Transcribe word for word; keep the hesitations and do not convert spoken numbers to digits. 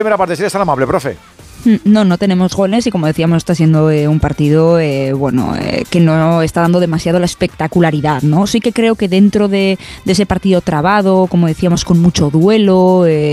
Primera parte, si eres tan amable, profe. No, no tenemos goles y como decíamos está siendo eh, un partido eh, bueno eh, que no está dando demasiado la espectacularidad, ¿no? Sí que creo que dentro de, de ese partido trabado, como decíamos, con mucho duelo, eh,